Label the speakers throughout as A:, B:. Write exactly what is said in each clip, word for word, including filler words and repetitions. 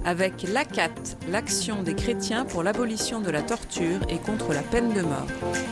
A: avec l'A C A T, l'action des chrétiens pour l'abolition de la torture et contre la peine de mort.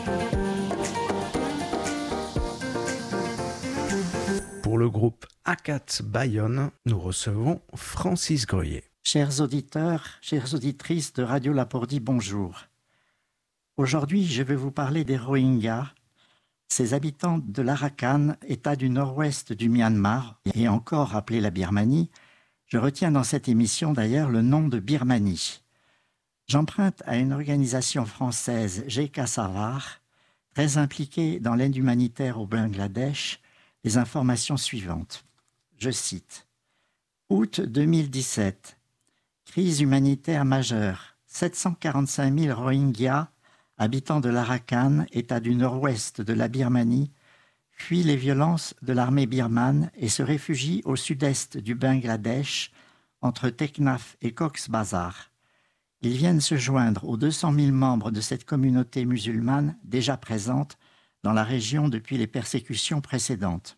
B: Pour le groupe A C A T Bayonne, nous recevons Francis Greuillet.
C: Chers auditeurs, chères auditrices de Radio Lapordi, bonjour. Aujourd'hui, je vais vous parler des Rohingyas, ces habitants de l'Arakan, état du nord-ouest du Myanmar, et encore appelé la Birmanie. Je retiens dans cette émission d'ailleurs le nom de Birmanie. J'emprunte à une organisation française, G K Savar, très impliquée dans l'aide humanitaire au Bangladesh, les informations suivantes. Je cite. Août deux mille dix-sept. Crise humanitaire majeure. sept cent quarante-cinq mille Rohingyas, habitants de l'Arakan, état du nord-ouest de la Birmanie, fuient les violences de l'armée birmane et se réfugient au sud-est du Bangladesh, entre Teknaf et Cox's Bazar. Ils viennent se joindre aux deux cent mille membres de cette communauté musulmane déjà présente dans la région depuis les persécutions précédentes.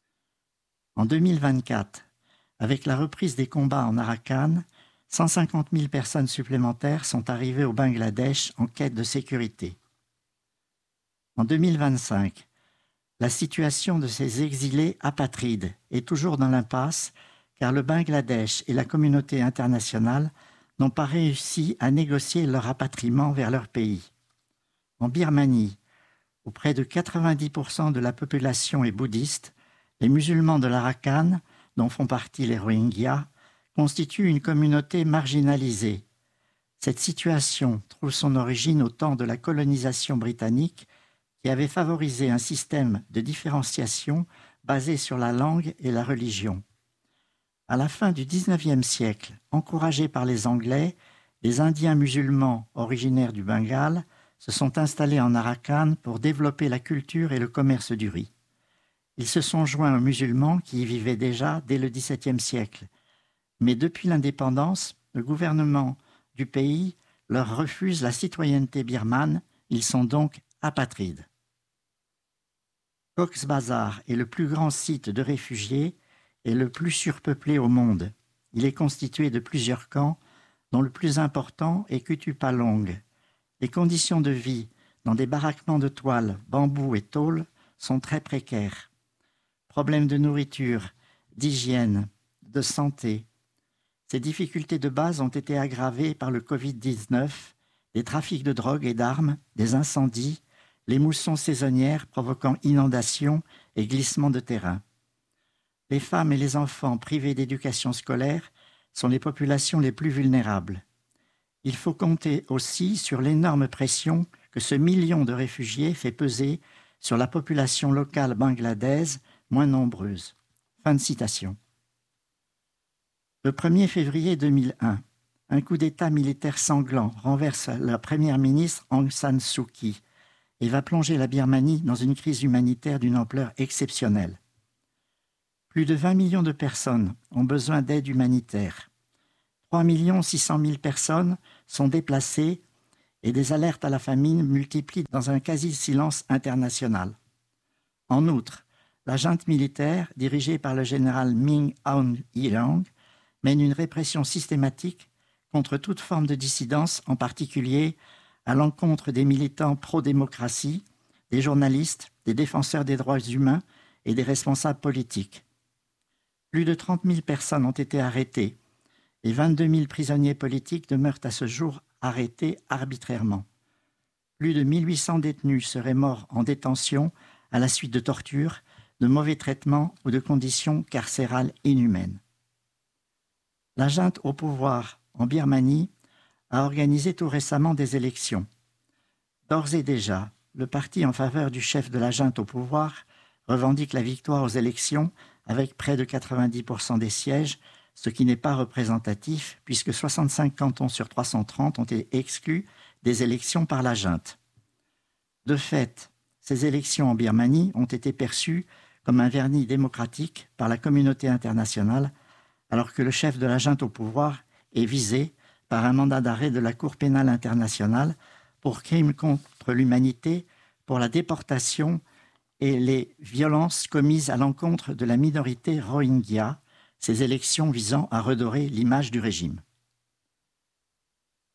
C: En deux mille vingt-quatre, avec la reprise des combats en Arakan, cent cinquante mille personnes supplémentaires sont arrivées au Bangladesh en quête de sécurité. En deux mille vingt-cinq, la situation de ces exilés apatrides est toujours dans l'impasse car le Bangladesh et la communauté internationale n'ont pas réussi à négocier leur rapatriement vers leur pays. En Birmanie, où près de quatre-vingt-dix pour cent de la population est bouddhiste, les musulmans de l'Arakan, dont font partie les Rohingyas, constituent une communauté marginalisée. Cette situation trouve son origine au temps de la colonisation britannique qui avait favorisé un système de différenciation basé sur la langue et la religion. À la fin du dix-neuvième siècle, encouragés par les Anglais, les Indiens musulmans originaires du Bengale se sont installés en Arakan pour développer la culture et le commerce du riz. Ils se sont joints aux musulmans qui y vivaient déjà dès le dix-septième siècle. Mais depuis l'indépendance, le gouvernement du pays leur refuse la citoyenneté birmane. Ils sont donc apatrides. Cox's Bazar est le plus grand site de réfugiés et le plus surpeuplé au monde. Il est constitué de plusieurs camps, dont le plus important est Kutupalong. Les conditions de vie dans des baraquements de toile, bambou et tôle sont très précaires. Problèmes de nourriture, d'hygiène, de santé. Ces difficultés de base ont été aggravées par le covid dix-neuf, des trafics de drogue et d'armes, des incendies, les moussons saisonnières provoquant inondations et glissements de terrain. Les femmes et les enfants privés d'éducation scolaire sont les populations les plus vulnérables. Il faut compter aussi sur l'énorme pression que ce million de réfugiés fait peser sur la population locale bangladaise moins nombreuse. Fin de citation. Le premier février deux mille un, un coup d'État militaire sanglant renverse la première ministre Aung San Suu Kyi et va plonger la Birmanie dans une crise humanitaire d'une ampleur exceptionnelle. Plus de vingt millions de personnes ont besoin d'aide humanitaire. trois millions six cent mille personnes sont déplacées et des alertes à la famine multiplient dans un quasi-silence international. En outre, la junte militaire, dirigée par le général Min Aung Hlaing, mène une répression systématique contre toute forme de dissidence, en particulier à l'encontre des militants pro-démocratie, des journalistes, des défenseurs des droits humains et des responsables politiques. Plus de trente mille personnes ont été arrêtées et vingt-deux mille prisonniers politiques demeurent à ce jour arrêtés arbitrairement. Plus de mille huit cents détenus seraient morts en détention à la suite de tortures, de mauvais traitements ou de conditions carcérales inhumaines. La junte au pouvoir en Birmanie a organisé tout récemment des élections. D'ores et déjà, le parti en faveur du chef de la junte au pouvoir revendique la victoire aux élections avec près de quatre-vingt-dix pour cent des sièges, ce qui n'est pas représentatif puisque soixante-cinq cantons sur trois cent trente ont été exclus des élections par la junte. De fait, ces élections en Birmanie ont été perçues comme un vernis démocratique par la communauté internationale, alors que le chef de la junte au pouvoir est visé par un mandat d'arrêt de la Cour pénale internationale pour crimes contre l'humanité, pour la déportation et les violences commises à l'encontre de la minorité Rohingya, ces élections visant à redorer l'image du régime.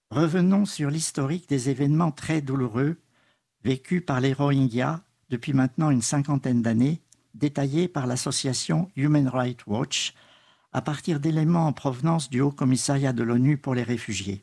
C: Revenons sur l'historique des événements très douloureux vécus par les Rohingyas depuis maintenant une cinquantaine d'années, détaillés par l'association Human Rights Watch à partir d'éléments en provenance du Haut Commissariat de l'ONU pour les réfugiés.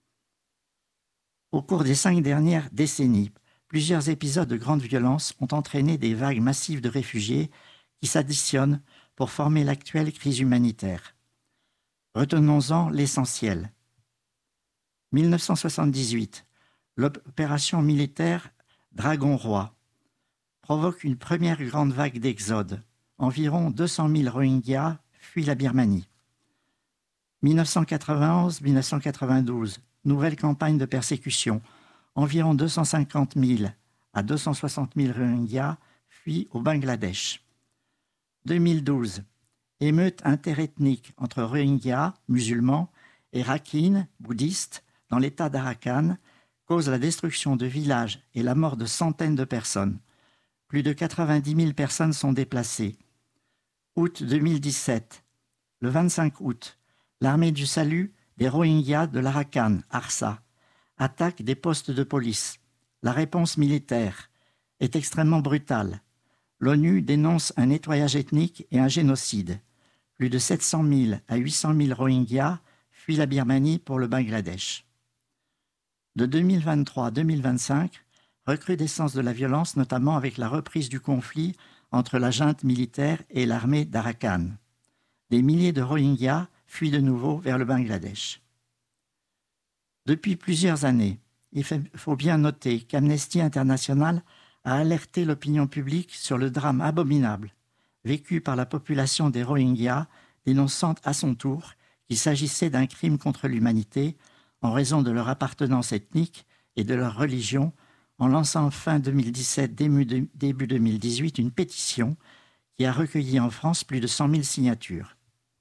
C: Au cours des cinq dernières décennies, plusieurs épisodes de grande violence ont entraîné des vagues massives de réfugiés qui s'additionnent pour former l'actuelle crise humanitaire. Retenons-en l'essentiel. mille neuf cent soixante-dix-huit, l'opération militaire Dragon Roi provoque une première grande vague d'exode. Environ deux cent mille Rohingyas fuient la Birmanie. mille neuf cent quatre-vingt-onze à mille neuf cent quatre-vingt-douze, nouvelle campagne de persécution. Environ deux cent cinquante mille à deux cent soixante mille Rohingyas fuient au Bangladesh. deux mille douze, émeute interethnique entre Rohingyas, musulmans, et Rakhine, bouddhistes, dans l'état d'Arakan, cause la destruction de villages et la mort de centaines de personnes. Plus de quatre-vingt-dix mille personnes sont déplacées. Août deux mille dix-sept, le vingt-cinq août, l'armée du salut des Rohingyas de l'Arakan, Arsa, attaque des postes de police. La réponse militaire est extrêmement brutale. L'ONU dénonce un nettoyage ethnique et un génocide. Plus de sept cent mille à huit cent mille Rohingyas fuient la Birmanie pour le Bangladesh. De deux mille vingt-trois à deux mille vingt-cinq, recrudescence de la violence, notamment avec la reprise du conflit entre la junte militaire et l'armée d'Arakan. Des milliers de Rohingyas fuient de nouveau vers le Bangladesh. Depuis plusieurs années, il faut bien noter qu'Amnesty International a alerté l'opinion publique sur le drame abominable vécu par la population des Rohingyas, dénonçant à son tour qu'il s'agissait d'un crime contre l'humanité en raison de leur appartenance ethnique et de leur religion, en lançant fin deux mille dix-sept, début deux mille dix-huit, une pétition qui a recueilli en France plus de cent mille signatures.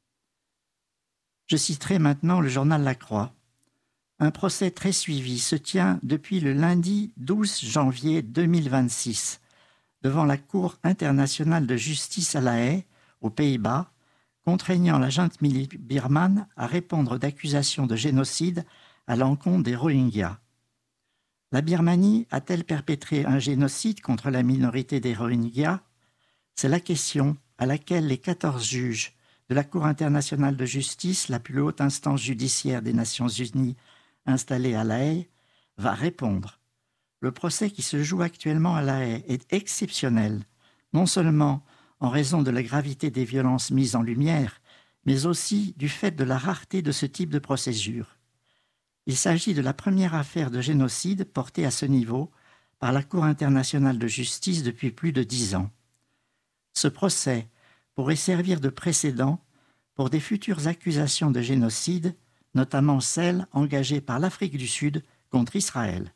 C: Je citerai maintenant le journal La Croix. Un procès très suivi se tient depuis le lundi douze janvier deux mille vingt-six devant la Cour internationale de justice à La Haye, aux Pays-Bas, contraignant la junte birmane à répondre d'accusations de génocide à l'encontre des Rohingyas. La Birmanie a-t-elle perpétré un génocide contre la minorité des Rohingyas? C'est la question à laquelle les quatorze juges de la Cour internationale de justice, la plus haute instance judiciaire des Nations unies installée à La Haye, va répondre. Le procès qui se joue actuellement à La Haye est exceptionnel, non seulement en raison de la gravité des violences mises en lumière, mais aussi du fait de la rareté de ce type de procédure. Il s'agit de la première affaire de génocide portée à ce niveau par la Cour internationale de justice depuis plus de dix ans. Ce procès pourrait servir de précédent pour des futures accusations de génocide, notamment celles engagées par l'Afrique du Sud contre Israël.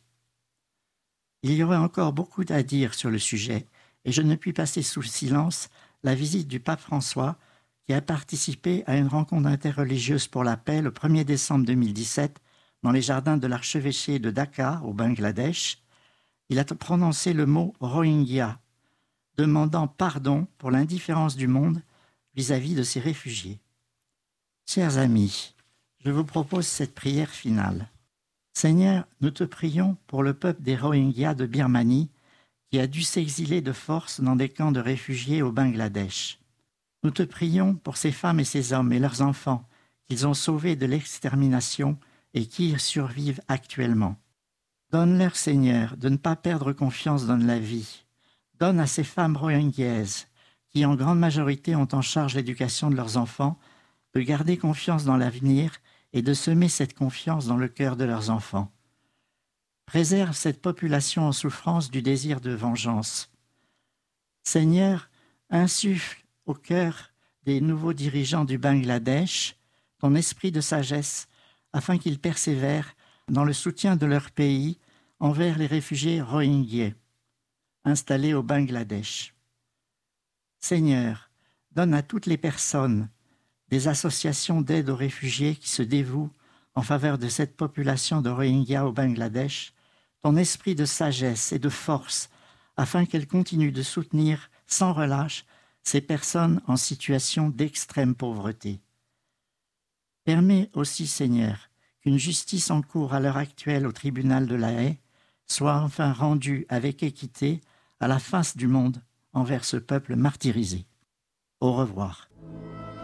C: Il y aurait encore beaucoup à dire sur le sujet, et je ne puis passer sous silence la visite du pape François, qui a participé à une rencontre interreligieuse pour la paix le premier décembre deux mille dix-sept dans les jardins de l'archevêché de Dhaka, au Bangladesh. Il a prononcé le mot « Rohingya », demandant pardon pour l'indifférence du monde vis-à-vis de ces réfugiés. Chers amis, je vous propose cette prière finale. Seigneur, nous te prions pour le peuple des Rohingyas de Birmanie qui a dû s'exiler de force dans des camps de réfugiés au Bangladesh. Nous te prions pour ces femmes et ces hommes et leurs enfants qu'ils ont sauvés de l'extermination et qui y survivent actuellement. Donne-leur, Seigneur, de ne pas perdre confiance dans la vie. Donne à ces femmes rohingyaises, qui en grande majorité ont en charge l'éducation de leurs enfants, de garder confiance dans l'avenir et de semer cette confiance dans le cœur de leurs enfants. Préserve cette population en souffrance du désir de vengeance. Seigneur, insuffle au cœur des nouveaux dirigeants du Bangladesh ton esprit de sagesse afin qu'ils persévèrent dans le soutien de leur pays envers les réfugiés rohingyas installés au Bangladesh. Seigneur, donne à toutes les personnes des associations d'aide aux réfugiés qui se dévouent en faveur de cette population de Rohingyas au Bangladesh, ton esprit de sagesse et de force, afin qu'elles continuent de soutenir sans relâche ces personnes en situation d'extrême pauvreté. Permets aussi, Seigneur, qu'une justice en cours à l'heure actuelle au tribunal de La Haye soit enfin rendue avec équité à la face du monde envers ce peuple martyrisé. Au revoir.